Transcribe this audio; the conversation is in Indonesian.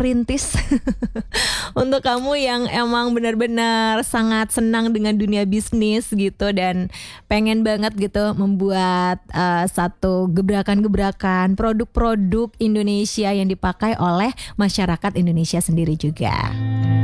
perintis. Untuk kamu yang emang benar-benar sangat senang dengan dunia bisnis gitu dan pengen banget gitu membuat satu gebrakan-gebrakan produk-produk Indonesia yang dipakai oleh masyarakat Indonesia sendiri juga.